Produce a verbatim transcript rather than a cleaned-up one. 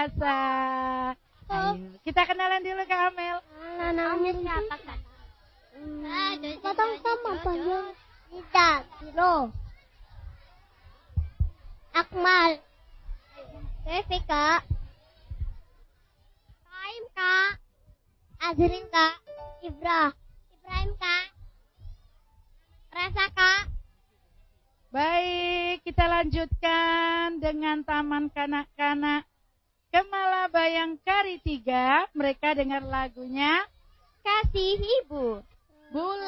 biasa. Ayo, kita kenalan dulu ke Amel. Namanya siapa kan? Potong sama panjang. Tidak, Biro. Akmal. Devi, Kak. Kaim, Kak. Azrin, Kak. Ibra. Ibrahim, Kak. Rasa, Kak. Baik, kita lanjutkan dengan Taman Kanak-Kanak Kemala Bayangkari tiga. Mereka dengar lagunya Kasih Ibu. Bulan